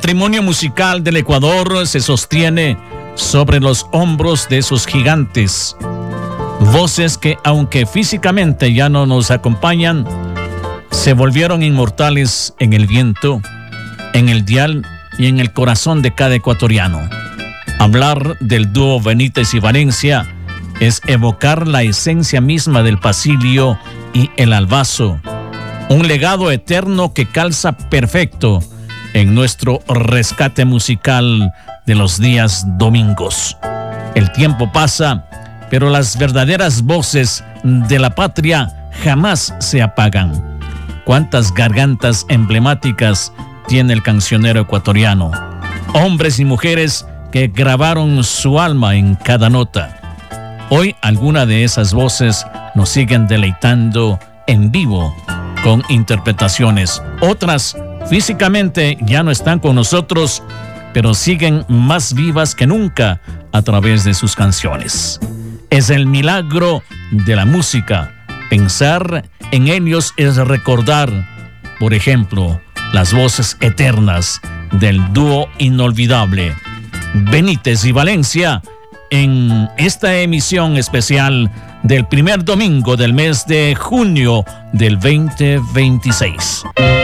patrimonio musical del Ecuador se sostiene sobre los hombros de esos gigantes. Voces que, aunque físicamente ya no nos acompañan, se volvieron inmortales en el viento, en el dial y en el corazón de cada ecuatoriano. Hablar del dúo Benítez y Valencia es evocar la esencia misma del pasillo y el albazo, un legado eterno que calza perfecto en nuestro rescate musical de los días domingos. El tiempo pasa, pero las verdaderas voces de la patria jamás se apagan. ¿Cuántas gargantas emblemáticas tiene el cancionero ecuatoriano? Hombres y mujeres que grabaron su alma en cada nota. Hoy algunas de esas voces nos siguen deleitando en vivo con interpretaciones. Otras físicamente ya no están con nosotros, pero siguen más vivas que nunca a través de sus canciones. Es el milagro de la música. Pensar en ellos es recordar, por ejemplo, las voces eternas del dúo inolvidable Benítez y Valencia en esta emisión especial del primer domingo del mes de junio del 2026.